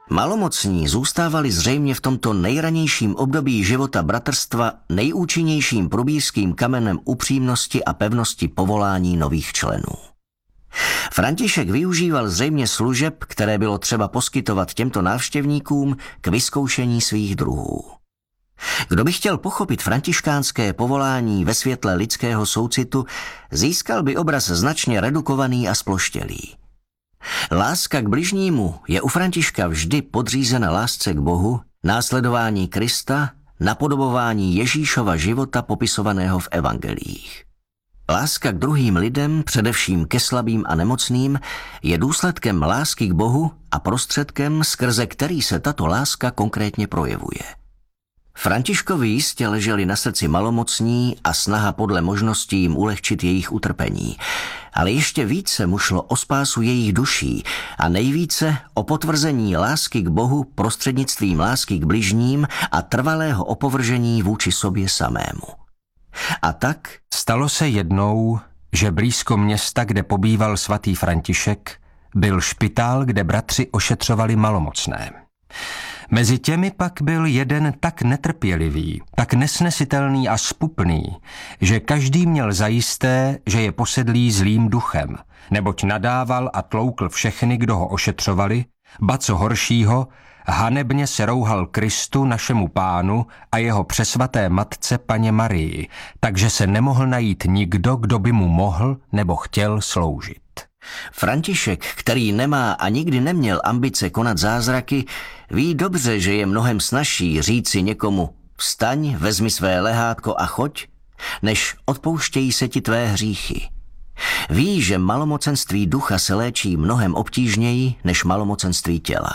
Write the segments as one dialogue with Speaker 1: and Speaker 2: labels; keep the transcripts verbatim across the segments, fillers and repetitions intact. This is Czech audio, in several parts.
Speaker 1: Malomocní zůstávali zřejmě v tomto nejranějším období života bratrstva nejúčinnějším probířským kamenem upřímnosti a pevnosti povolání nových členů. František využíval zřejmě služeb, které bylo třeba poskytovat těmto návštěvníkům k vyzkoušení svých druhů. Kdo by chtěl pochopit františkánské povolání ve světle lidského soucitu, získal by obraz značně redukovaný a sploštělý. Láska k bližnímu je u Františka vždy podřízena lásce k Bohu, následování Krista, napodobování Ježíšova života popisovaného v evangelích. Láska k druhým lidem, především ke slabým a nemocným, je důsledkem lásky k Bohu a prostředkem, skrze který se tato láska konkrétně projevuje. Františkovi jistě leželi na srdci malomocní a snaha podle možností jim ulehčit jejich utrpení, ale ještě více mu šlo o spásu jejich duší a nejvíce o potvrzení lásky k Bohu prostřednictvím lásky k bližním a trvalého opovržení vůči sobě samému. A tak
Speaker 2: stalo se jednou, že blízko města, kde pobýval svatý František, byl špitál, kde bratři ošetřovali malomocné. Mezi těmi pak byl jeden tak netrpělivý, tak nesnesitelný a spupný, že každý měl zajisté, že je posedlý zlým duchem, neboť nadával a tloukl všechny, kdo ho ošetřovali, ba co horšího, hanebně se rouhal Kristu, našemu Pánu a jeho přesvaté matce Panně Marii, takže se nemohl najít nikdo, kdo by mu mohl nebo chtěl sloužit.
Speaker 1: František, který nemá a nikdy neměl ambice konat zázraky, ví dobře, že je mnohem snazší říci někomu vstaň, vezmi své lehátko a choď, než odpouštějí se ti tvé hříchy. Ví, že malomocenství ducha se léčí mnohem obtížněji než malomocenství těla.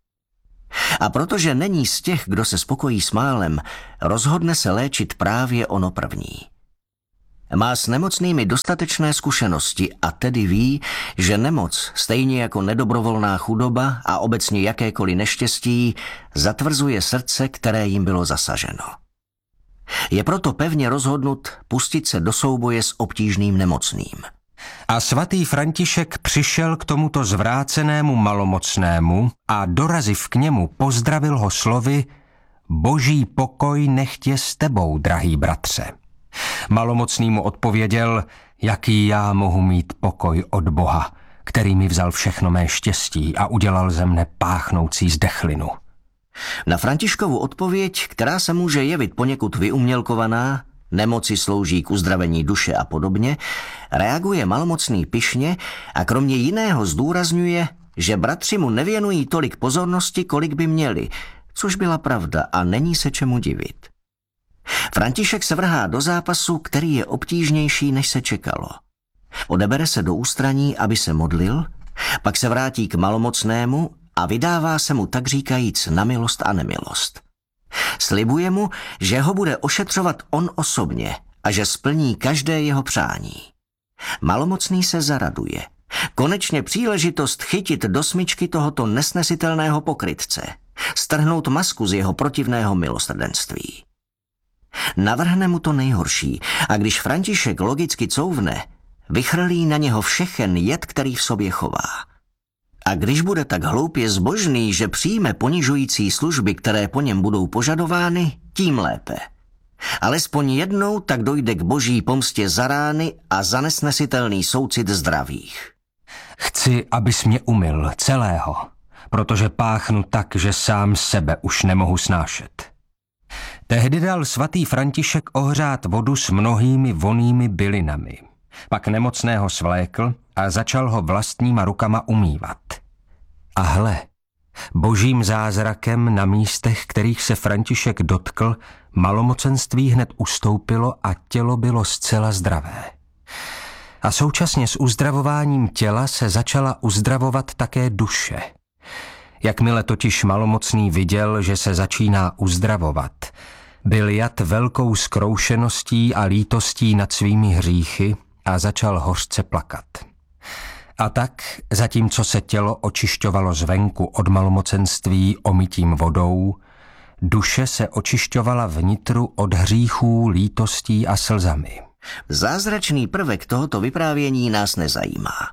Speaker 1: A protože není z těch, kdo se spokojí s málem, rozhodne se léčit právě ono první. Má s nemocnými dostatečné zkušenosti a tedy ví, že nemoc, stejně jako nedobrovolná chudoba a obecně jakékoliv neštěstí, zatvrzuje srdce, které jim bylo zasaženo. Je proto pevně rozhodnut pustit se do souboje s obtížným nemocným.
Speaker 2: A svatý František přišel k tomuto zvrácenému malomocnému a doraziv k němu pozdravil ho slovy Boží pokoj nechť je s tebou, drahý bratře. Malomocný mu odpověděl, jaký já mohu mít pokoj od Boha, který mi vzal všechno mé štěstí a udělal ze mne páchnoucí zdechlinu.
Speaker 1: Na Františkovu odpověď, která se může jevit poněkud vyumělkovaná, nemoci slouží k uzdravení duše a podobně, reaguje malomocný pyšně a kromě jiného zdůrazňuje, že bratři mu nevěnují tolik pozornosti, kolik by měli, což byla pravda a není se čemu divit. František se vrhá do zápasu, který je obtížnější, než se čekalo. Odebere se do ústraní, aby se modlil, pak se vrátí k malomocnému a vydává se mu tak říkajíc na milost a nemilost. Slibuje mu, že ho bude ošetřovat on osobně a že splní každé jeho přání. Malomocný se zaraduje. Konečně příležitost chytit do smyčky tohoto nesnesitelného pokrytce, strhnout masku z jeho protivného milosrdenství. Navrhne mu to nejhorší a když František logicky couvne, vychrlí na něho všechen jed, který v sobě chová. A když bude tak hloupě zbožný, že přijme ponižující služby, které po něm budou požadovány, tím lépe. Alespoň jednou tak dojde k boží pomstě za rány a za nesnesitelný soucit zdravých.
Speaker 2: Chci, abys mě umyl celého, protože páchnu tak, že sám sebe už nemohu snášet. Tehdy dal svatý František ohřát vodu s mnohými vonnými bylinami. Pak nemocného svlékl a začal ho vlastníma rukama umývat. A hle, božím zázrakem na místech, kterých se František dotkl, malomocenství hned ustoupilo a tělo bylo zcela zdravé. A současně s uzdravováním těla se začala uzdravovat také duše. Jakmile totiž malomocný viděl, že se začíná uzdravovat, byl jat velkou zkroušeností a lítostí nad svými hříchy a začal hořce plakat. A tak, zatímco se tělo očišťovalo zvenku od malomocenství omytím vodou, duše se očišťovala vnitru od hříchů, lítostí a slzami.
Speaker 1: Zázračný prvek tohoto vyprávění nás nezajímá.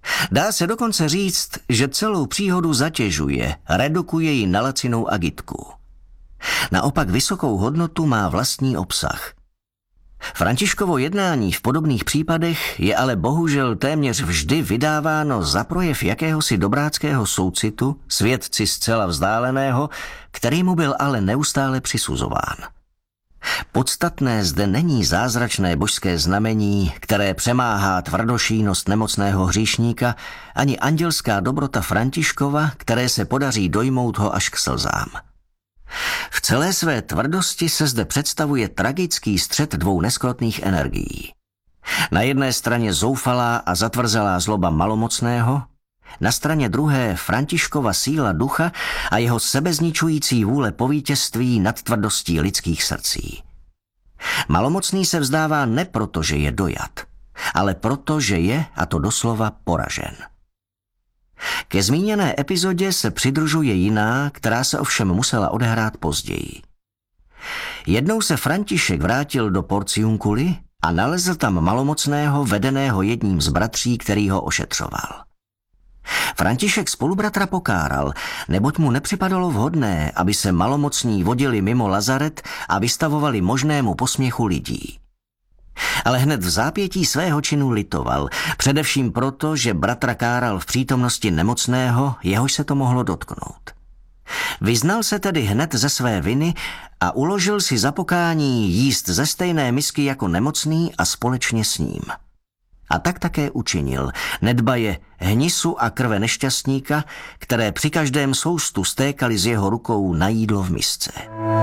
Speaker 1: Dá se dokonce říct, že celou příhodu zatěžuje, redukuje ji na lacinou agitku. Naopak vysokou hodnotu má vlastní obsah. Františkovo jednání v podobných případech je ale bohužel téměř vždy vydáváno za projev jakéhosi dobráckého soucitu, světci zcela vzdáleného, který mu byl ale neustále přisuzován. Podstatné zde není zázračné božské znamení, které přemáhá tvrdošíjnost nemocného hříšníka, ani andělská dobrota Františkova, které se podaří dojmout ho až k slzám. V celé své tvrdosti se zde představuje tragický střet dvou neskrotných energií. Na jedné straně zoufalá a zatvrzelá zloba malomocného, na straně druhé Františkova síla ducha a jeho sebezničující vůle po vítězství nad tvrdostí lidských srdcí. Malomocný se vzdává ne proto, že je dojat, ale proto, že je, a to doslova, poražen. Ke zmíněné epizodě se přidružuje jiná, která se ovšem musela odehrát později. Jednou se František vrátil do Porciunculi a nalezl tam malomocného, vedeného jedním z bratří, který ho ošetřoval. František spolubratra pokáral, neboť mu nepřipadalo vhodné, aby se malomocní vodili mimo lazaret a vystavovali možnému posměchu lidí. Ale hned v zápětí svého činu litoval, především proto, že bratra káral v přítomnosti nemocného, jehož se to mohlo dotknout. Vyznal se tedy hned ze své viny a uložil si za pokání jíst ze stejné misky jako nemocný a společně s ním. A tak také učinil, nedbaje hnisu a krve nešťastníka, které při každém soustu stékaly z jeho rukou na jídlo v misce.